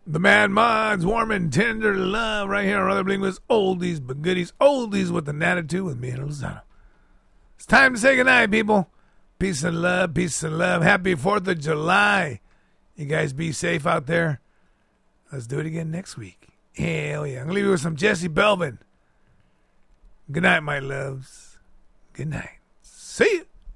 The Mad Mods, warm and tender love right here on Brother Bling with oldies but goodies, oldies with an attitude with me and Lozano. It's time to say goodnight, people. Peace and love, peace and love. Happy 4th of July. You guys be safe out there. Let's do it again next week. Hell yeah. I'm going to leave you with some Jesse Belvin. Good night, my loves. Good night. See you.